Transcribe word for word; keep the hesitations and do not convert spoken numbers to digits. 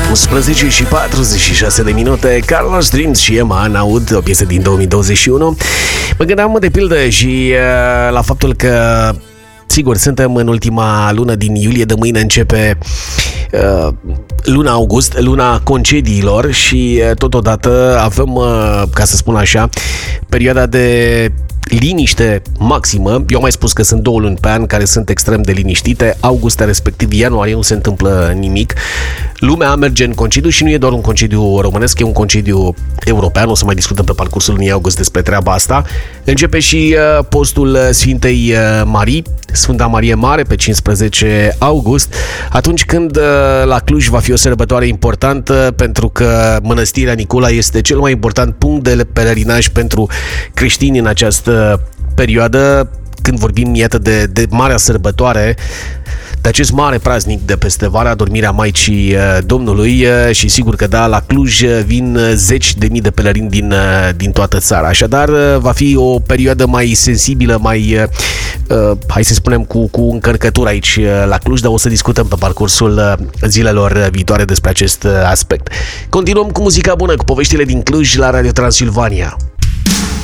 unsprezece și patruzeci și șase de minute. Carlos Dreams și Emma Naud, o piesă din două mii douăzeci și unu. Mă gândeam de pildă și uh, la faptul că sigur, suntem în ultima lună din iulie, de mâine începe uh, luna august, luna concediilor și uh, totodată avem, uh, ca să spun așa, perioada de liniște maximă. Eu am mai spus că sunt două luni pe an care sunt extrem de liniștite, august, respectiv ianuarie, nu se întâmplă nimic. Lumea merge în concediu și nu e doar un concediu românesc, e un concediu european, o să mai discutăm pe parcursul lunii august despre treaba asta. Începe și uh, postul Sfintei uh, Marii, Sfânta Marie Mare, pe cincisprezece august, atunci când uh, la Cluj va fi o sărbătoare importantă, pentru că Mănăstirea Nicula este cel mai important punct de pelerinaj pentru creștini în această perioadă, când vorbim, iată, de, de marea sărbătoare, de acest mare praznic de peste vara, dormirea Maicii Domnului. Și sigur că da, la Cluj vin zeci de mii de pelerini din, din toată țara. Așadar, va fi o perioadă mai sensibilă, mai, hai să spunem, cu, cu încărcătură aici la Cluj, dar o să discutăm pe parcursul zilelor viitoare despre acest aspect. Continuăm cu muzica bună, cu poveștile din Cluj la Radio Transilvania.